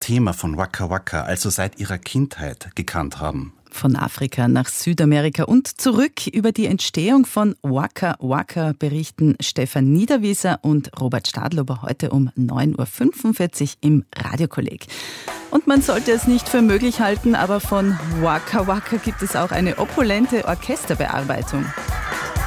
Thema von Waka Waka also seit ihrer Kindheit gekannt haben. Von Afrika nach Südamerika und zurück. Über die Entstehung von Waka Waka berichten Stefan Niederwieser und Robert Stadlober heute um 9.45 Uhr im Radiokolleg. Und man sollte es nicht für möglich halten, aber von Waka Waka gibt es auch eine opulente Orchesterbearbeitung.